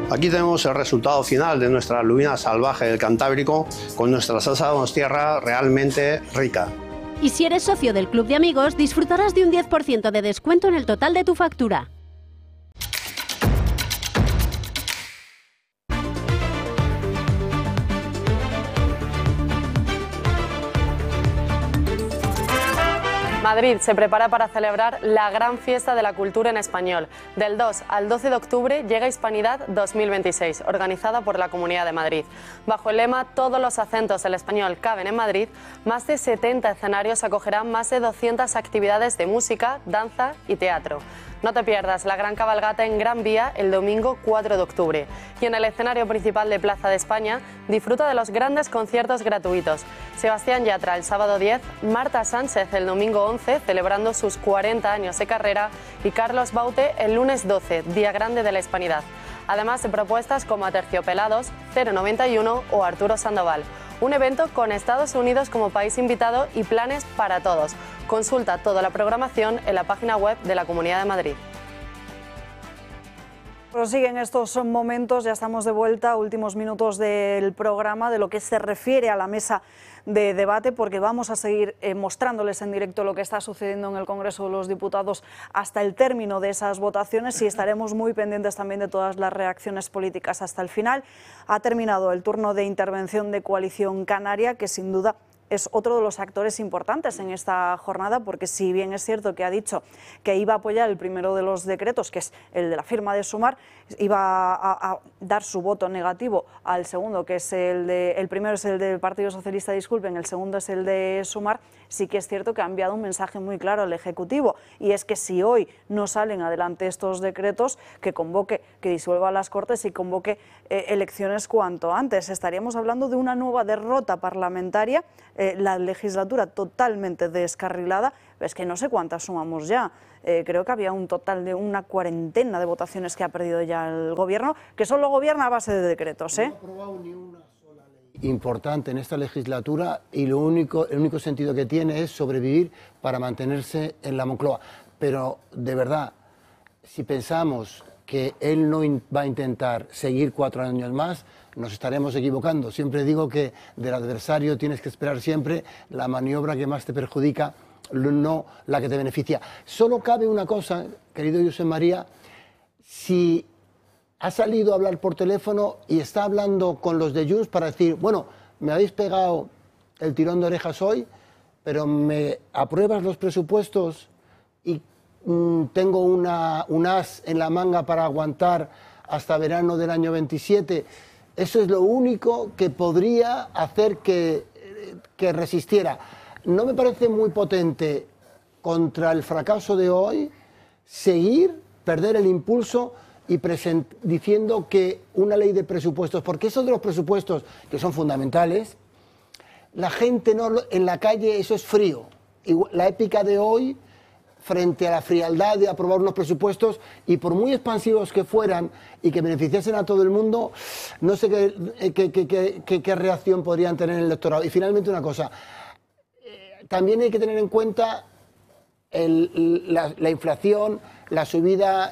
Aquí tenemos el resultado final de nuestra lubina salvaje del Cantábrico, con nuestra salsa donostiarra realmente rica. Y si eres socio del Club de Amigos, disfrutarás de un 10% de descuento en el total de tu factura. Madrid se prepara para celebrar la gran fiesta de la cultura en español. Del 2 al 12 de octubre llega Hispanidad 2026, organizada por la Comunidad de Madrid. Bajo el lema "Todos los acentos del español caben en Madrid", más de 70 escenarios acogerán más de 200 actividades de música, danza y teatro. No te pierdas la gran cabalgata en Gran Vía el domingo 4 de octubre. Y en el escenario principal de Plaza de España, disfruta de los grandes conciertos gratuitos. Sebastián Yatra el sábado 10, Marta Sánchez el domingo 11, celebrando sus 40 años de carrera, y Carlos Baute el lunes 12, Día Grande de la Hispanidad. Además de propuestas como Aterciopelados, 091 o Arturo Sandoval. Un evento con Estados Unidos como país invitado y planes para todos. Consulta toda la programación en la página web de la Comunidad de Madrid. Prosiguen estos momentos, ya estamos de vuelta, últimos minutos del programa, de lo que se refiere a la mesa de debate, porque vamos a seguir mostrándoles en directo lo que está sucediendo en el Congreso de los Diputados hasta el término de esas votaciones, y estaremos muy pendientes también de todas las reacciones políticas hasta el final. Ha terminado el turno de intervención de Coalición Canaria, que sin duda es otro de los actores importantes en esta jornada, porque si bien es cierto que ha dicho que iba a apoyar el primero de los decretos, que es el de la firma de Sumar, iba a dar su voto negativo al segundo, que es el primero es el del Partido Socialista, disculpen, el segundo es el de Sumar. Sí que es cierto que ha enviado un mensaje muy claro al Ejecutivo, y es que si hoy no salen adelante estos decretos, que convoque, que disuelva las Cortes y convoque elecciones cuanto antes. Estaríamos hablando de una nueva derrota parlamentaria, la legislatura totalmente descarrilada. Es que no sé cuántas sumamos ya. Creo que había un total de una cuarentena de votaciones que ha perdido ya el Gobierno, que solo gobierna a base de decretos, ¿eh? No ha aprobado ni una sola ley importante en esta legislatura, y el único sentido que tiene es sobrevivir para mantenerse en la Moncloa. Pero, de verdad, si pensamos que él no va a intentar seguir 4 años más, nos estaremos equivocando. Siempre digo que del adversario tienes que esperar siempre la maniobra que más te perjudica, no la que te beneficia. Solo cabe una cosa, querido Josep María: si ha salido a hablar por teléfono y está hablando con los de Junts para decir, bueno, me habéis pegado el tirón de orejas hoy, pero me apruebas los presupuestos y tengo un as en la manga para aguantar hasta verano del año 27. Eso es lo único que podría hacer que resistiera. No me parece muy potente contra el fracaso de hoy seguir, perder el impulso y diciendo que una ley de presupuestos, porque eso de los presupuestos, que son fundamentales, la gente no en la calle, eso es frío. La épica de hoy, frente a la frialdad de aprobar unos presupuestos, y por muy expansivos que fueran y que beneficiasen a todo el mundo, no sé qué reacción podrían tener en el electorado. Y finalmente una cosa, también hay que tener en cuenta la inflación, la subida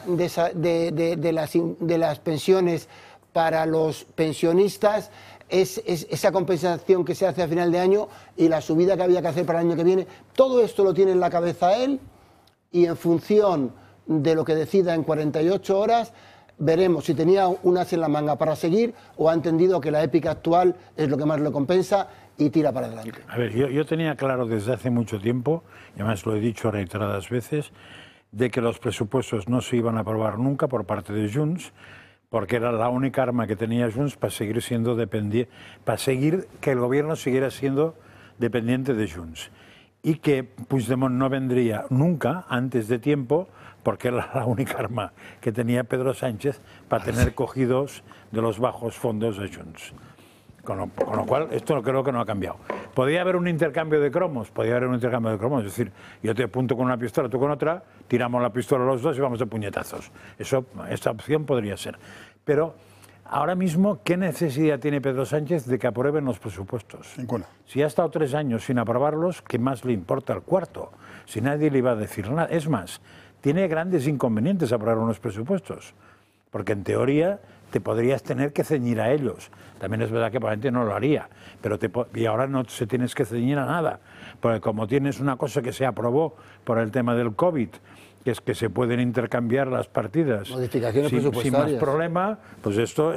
de las pensiones para los pensionistas, esa compensación que se hace a final de año y la subida que había que hacer para el año que viene. Todo esto lo tiene en la cabeza él, y en función de lo que decida en 48 horas veremos si tenía un as en la manga para seguir o ha entendido que la épica actual es lo que más lo compensa y tira para adelante. A ver, yo tenía claro desde hace mucho tiempo, y además lo he dicho reiteradas veces, de que los presupuestos no se iban a aprobar nunca por parte de Junts, porque era la única arma que tenía Junts para seguir siendo dependiente, para seguir que el gobierno siguiera siendo dependiente de Junts, y que Puigdemont no vendría nunca antes de tiempo, porque era la única arma que tenía Pedro Sánchez para tener cogidos de los bajos fondos de Junts. Con lo cual, esto creo que no ha cambiado. ¿Podría haber un intercambio de cromos? Podría haber un intercambio de cromos. Es decir, yo te apunto con una pistola, tú con otra, tiramos la pistola los dos y vamos de puñetazos. Esta opción podría ser. Pero ahora mismo, ¿qué necesidad tiene Pedro Sánchez de que aprueben los presupuestos? Ninguna. Si ha estado 3 años sin aprobarlos, ¿qué más le importa el cuarto? Si nadie le iba a decir nada. Es más, tiene grandes inconvenientes aprobar unos presupuestos. Porque en teoría te podrías tener que ceñir a ellos. También es verdad que probablemente no lo haría, pero y ahora no se tienes que ceñir a nada, porque como tienes una cosa que se aprobó por el tema del COVID, que es que se pueden intercambiar las partidas modificaciones sin presupuestarias. más problema, pues esto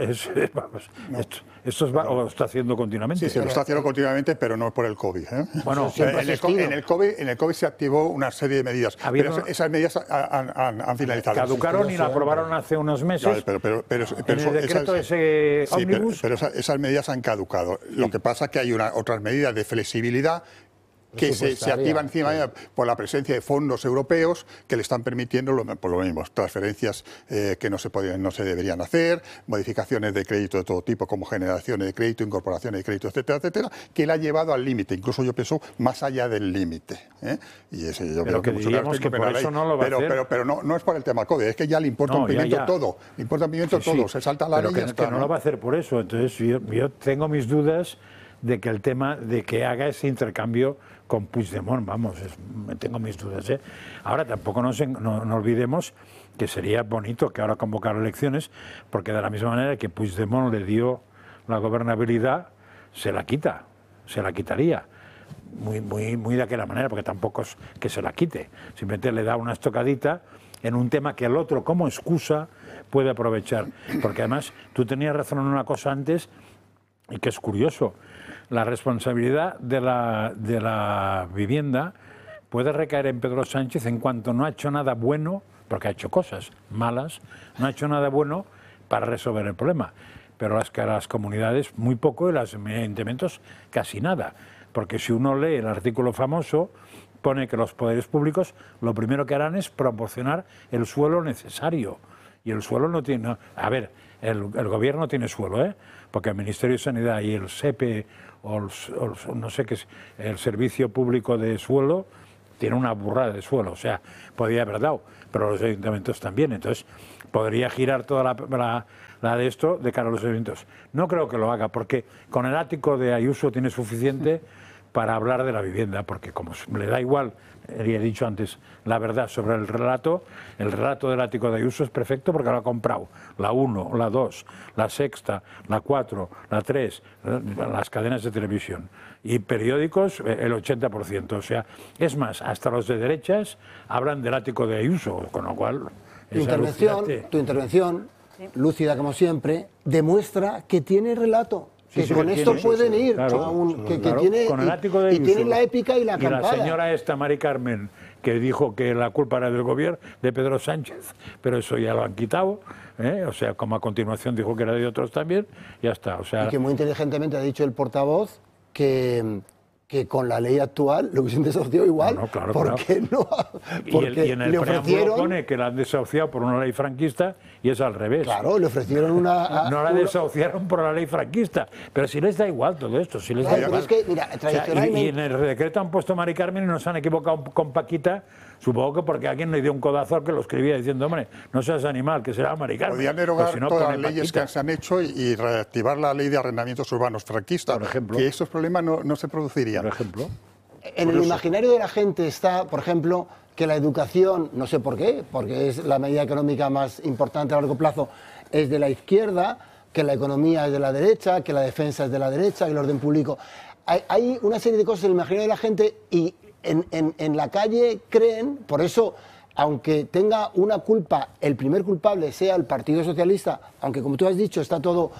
lo está haciendo continuamente. Sí, se lo está haciendo continuamente, pero no por el COVID. Bueno, en el COVID se activó una serie de medidas, pero esas medidas han finalizado. Caducaron y la aprobaron hace unos meses. Pero en el decreto ese ómnibus. Pero esas medidas han caducado. Lo que pasa es que hay otras medidas de flexibilidad que se activa encima por la presencia de fondos europeos que le están permitiendo por lo mismo, transferencias que no se deberían hacer, modificaciones de crédito de todo tipo, como generaciones de crédito, incorporaciones de crédito, etcétera, etcétera, que le ha llevado al límite, incluso yo pienso más allá del límite. Y ese yo creo que diríamos que por eso no lo va a hacer. Pero no es por el tema COVID, es que ya le importa un pimiento todo, le importa un pimiento todo, se salta la ley y ya está. Que no lo va a hacer por eso, entonces yo tengo mis dudas de que el tema de que haga ese intercambio con Puigdemont, vamos, tengo mis dudas. Ahora tampoco no olvidemos que sería bonito que ahora convocara elecciones, porque de la misma manera que Puigdemont le dio la gobernabilidad, se la quitaría. Muy de aquella manera, porque tampoco es que se la quite, simplemente le da una estocadita en un tema que el otro, como excusa, puede aprovechar. Porque además, tú tenías razón en una cosa antes, y que es curioso, la responsabilidad de la vivienda puede recaer en Pedro Sánchez en cuanto no ha hecho nada bueno, porque ha hecho cosas malas, no ha hecho nada bueno para resolver el problema. Pero las comunidades muy poco y los ayuntamientos casi nada. Porque si uno lee el artículo famoso, pone que los poderes públicos lo primero que harán es proporcionar el suelo necesario. Y el suelo no tiene... A ver, el gobierno tiene suelo, porque el Ministerio de Sanidad y el SEPE no sé qué es, el Servicio Público de Suelo tiene una burrada de suelo, o sea, podría haber dado, pero los ayuntamientos también, entonces podría girar toda la de esto de cara a los ayuntamientos. No creo que lo haga, porque con el ático de Ayuso tiene suficiente para hablar de la vivienda, porque como le da igual, le he dicho antes, la verdad sobre el relato del ático de Ayuso es perfecto porque lo ha comprado la 1, la 2, la Sexta, la 4, la 3, las cadenas de televisión y periódicos el 80%, o sea, es más, hasta los de derechas hablan del ático de Ayuso, con lo cual... Tu intervención, lúcida como siempre, demuestra que tiene relato. Que con esto pueden ir, con el ático de Ayuso, y tienen la épica y la acampada. Y la señora esta, Mari Carmen, que dijo que la culpa era del gobierno, de Pedro Sánchez, pero eso ya lo han quitado, o sea, como a continuación dijo que era de otros también, ya está. O sea, y que muy inteligentemente ha dicho el portavoz que con la ley actual lo hubiesen desahuciado igual, porque y en el preámbulo pone que la han desahuciado por una ley franquista y es al revés. Claro, le ofrecieron una... No la desahuciaron por la ley franquista, pero si les da igual todo esto, si les da igual. Es que, mira, tradicionalmente... y en el decreto han puesto Mari Carmen y nos han equivocado con Paquita, supongo que porque alguien le dio un codazo al que lo escribía diciendo, hombre, no seas animal, que será Mari Carmen. Podían derogar todas las leyes que se han hecho y reactivar la ley de arrendamientos urbanos franquista, por ejemplo, que estos problemas no se producirían. Por ejemplo. En el imaginario de la gente está, por ejemplo, que la educación, no sé por qué, porque es la medida económica más importante a largo plazo, es de la izquierda, que la economía es de la derecha, que la defensa es de la derecha, que el orden público... Hay una serie de cosas en el imaginario de la gente y en la calle creen, por eso, aunque tenga una culpa, el primer culpable sea el Partido Socialista, aunque como tú has dicho, está todo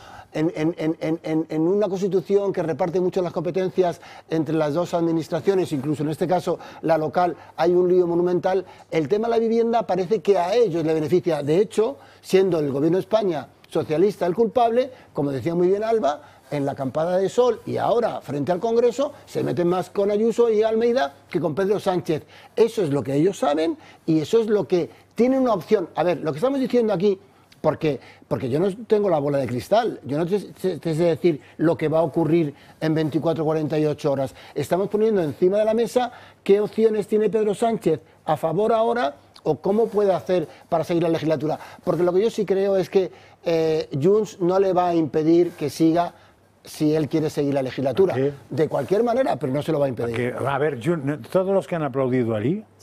en una Constitución que reparte mucho las competencias entre las dos administraciones, incluso en este caso la local, hay un lío monumental, el tema de la vivienda parece que a ellos le beneficia. De hecho, siendo el Gobierno de España socialista el culpable, como decía muy bien Alba, en la acampada de Sol y ahora frente al Congreso se meten más con Ayuso y Almeida que con Pedro Sánchez. Eso es lo que ellos saben y eso es lo que tienen una opción. A ver, lo que estamos diciendo aquí, porque yo no tengo la bola de cristal, yo no te sé decir lo que va a ocurrir en 24 o 48 horas. Estamos poniendo encima de la mesa qué opciones tiene Pedro Sánchez a favor ahora o cómo puede hacer para seguir la legislatura. Porque lo que yo sí creo es que Junts no le va a impedir que siga si él quiere seguir la legislatura. De cualquier manera, pero no se lo va a impedir. A ver, todos los que han aplaudido allí,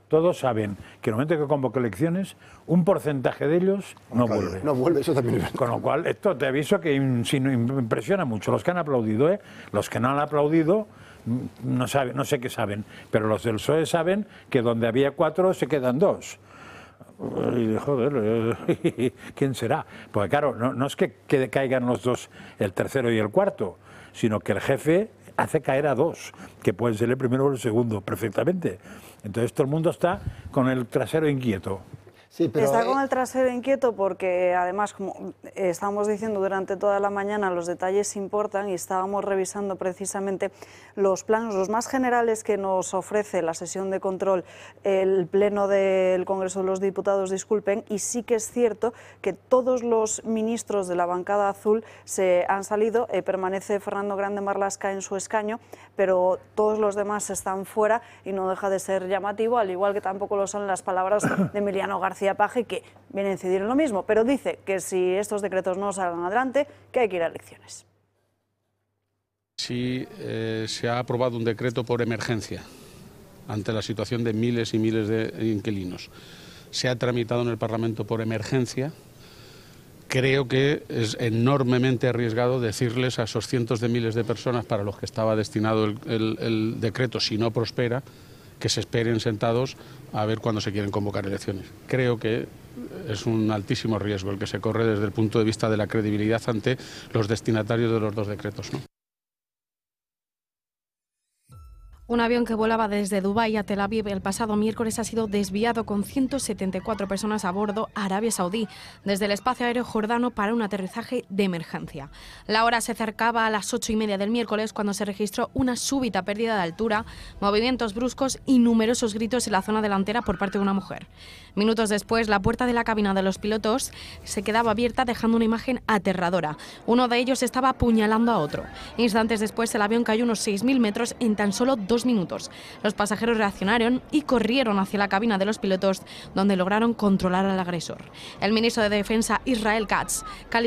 todos saben que en el momento que convoque elecciones, un porcentaje de ellos no vuelve. No vuelve, eso también es verdad. Con lo cual, esto te aviso que impresiona mucho. Los que han aplaudido, los que no han aplaudido, no sé qué saben, pero los del PSOE saben que donde había 4 se quedan 2. Y joder, ¿quién será? Porque claro, no es que caigan los 2, el tercero y el cuarto, sino que el jefe hace caer a 2, que pueden ser el primero o el segundo, perfectamente. Entonces todo el mundo está con el trasero inquieto. Sí, pero está con el trasero inquieto porque además, como estábamos diciendo durante toda la mañana, los detalles importan y estábamos revisando precisamente los planos, los más generales que nos ofrece la sesión de control, el Pleno del Congreso de los Diputados, disculpen, y sí que es cierto que todos los ministros de la bancada azul se han salido, permanece Fernando Grande Marlaska en su escaño, pero todos los demás están fuera y no deja de ser llamativo, al igual que tampoco lo son las palabras de Emiliano García Paje, que viene a incidir en lo mismo, pero dice que si estos decretos no salgan adelante, que hay que ir a elecciones. Si se ha aprobado un decreto por emergencia ante la situación de miles y miles de inquilinos, se ha tramitado en el Parlamento por emergencia, creo que es enormemente arriesgado decirles a esos cientos de miles de personas para los que estaba destinado el decreto, si no prospera, que se esperen sentados a ver cuándo se quieren convocar elecciones. Creo que es un altísimo riesgo el que se corre desde el punto de vista de la credibilidad ante los destinatarios de los 2 decretos, ¿no? Un avión que volaba desde Dubái a Tel Aviv el pasado miércoles ha sido desviado con 174 personas a bordo a Arabia Saudí desde el espacio aéreo jordano para un aterrizaje de emergencia. La hora se acercaba a las 8:30 del miércoles cuando se registró una súbita pérdida de altura, movimientos bruscos y numerosos gritos en la zona delantera por parte de una mujer. Minutos después, la puerta de la cabina de los pilotos se quedaba abierta, dejando una imagen aterradora. Uno de ellos estaba apuñalando a otro. Instantes después, el avión cayó unos 6.000 metros en tan solo 2 minutos. Los pasajeros reaccionaron y corrieron hacia la cabina de los pilotos, donde lograron controlar al agresor. El ministro de Defensa, Israel Katz,